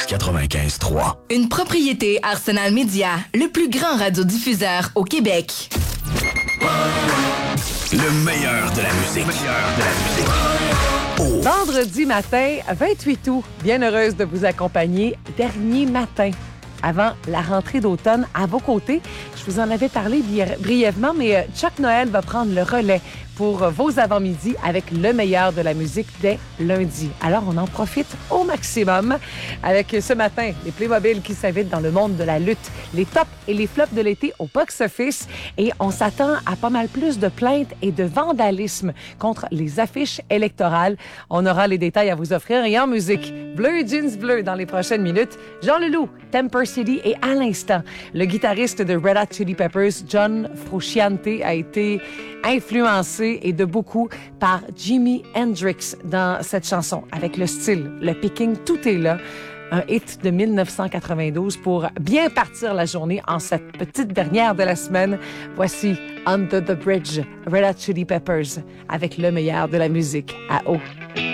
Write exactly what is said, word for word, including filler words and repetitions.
quatre-vingt-quinze trois. Une propriété Arsenal Média, le plus grand radiodiffuseur au Québec. Le meilleur de la musique. Le meilleur de la musique. Oh. Vendredi matin, vingt-huit août. Bien heureuse de vous accompagner. Dernier matin avant la rentrée d'automne à vos côtés. Je vous en avais parlé brièvement, mais Chuck Noël va prendre le relais pour vos avant-midi avec le meilleur de la musique dès lundi. Alors, on en profite au maximum avec ce matin les Playmobil qui s'invitent dans le monde de la lutte, les tops et les flops de l'été au box-office et on s'attend à pas mal plus de plaintes et de vandalisme contre les affiches électorales. On aura les détails à vous offrir et en musique, Bleu Jeans Bleu dans les prochaines minutes. Jean Leloup, Temper City et à l'instant, le guitariste de Red Hot Chili Peppers, John Frusciante, a été influencé et de beaucoup par Jimi Hendrix dans cette chanson, avec le style, le picking, tout est là. Un hit de dix-neuf cent quatre-vingt-douze pour bien partir la journée en cette petite dernière de la semaine. Voici Under the Bridge, Red Hot Chili Peppers, avec le meilleur de la musique à eau.